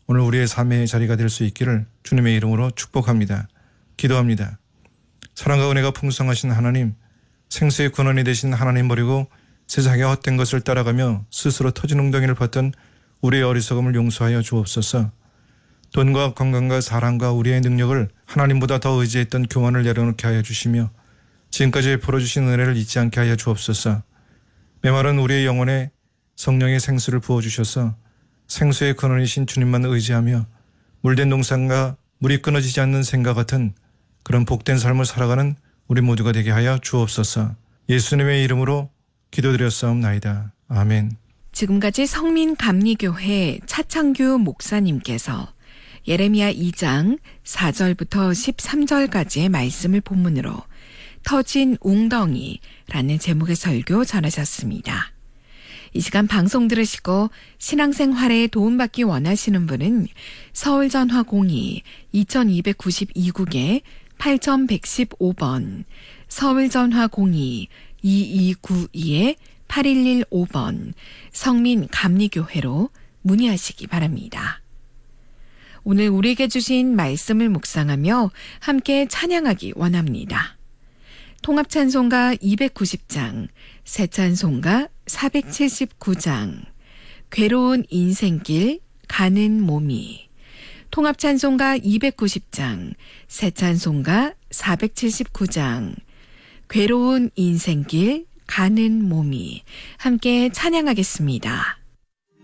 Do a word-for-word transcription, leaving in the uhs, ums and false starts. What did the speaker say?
오늘 우리의 삶의 자리가 될 수 있기를 주님의 이름으로 축복합니다. 기도합니다. 사랑과 은혜가 풍성하신 하나님, 생수의 근원이 되신 하나님 버리고 세상의 헛된 것을 따라가며 스스로 터진 웅덩이를 봤던 우리의 어리석음을 용서하여 주옵소서. 돈과 건강과 사랑과 우리의 능력을 하나님보다 더 의지했던 교만을 내려놓게 하여 주시며 지금까지 풀어주신 은혜를 잊지 않게 하여 주옵소서. 메마른 우리의 영혼에 성령의 생수를 부어주셔서 생수의 근원이신 주님만 의지하며 물된 농산과 물이 끊어지지 않는 생과 같은 그런 복된 삶을 살아가는 우리 모두가 되게 하여 주옵소서. 예수님의 이름으로 기도드렸사옵나이다. 아멘. 지금까지 성민감리교회 차창규 목사님께서 예레미야 이 장 사 절부터 십삼 절까지의 말씀을 본문으로 터진 웅덩이라는 제목의 설교 전하셨습니다. 이 시간 방송 들으시고 신앙생활에 도움받기 원하시는 분은 서울전화 공이 이천이백구십이 국에 팔천백십오 번, 서울전화 공이 이이구이 팔일일오 번 성민감리교회로 문의하시기 바랍니다. 오늘 우리에게 주신 말씀을 묵상하며 함께 찬양하기 원합니다. 통합찬송가 이백구십 장, 새찬송가 사백칠십구 장, 괴로운 인생길 가는 몸이, 통합찬송가 이백구십 장, 새찬송가 사백칠십구 장, 괴로운 인생길 가는 몸이 함께 찬양하겠습니다.